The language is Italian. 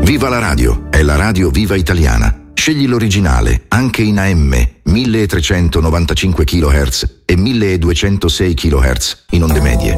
Viva la radio, è la radio viva italiana. Scegli l'originale, anche in AM, 1395 kHz e 1206 kHz in onde medie.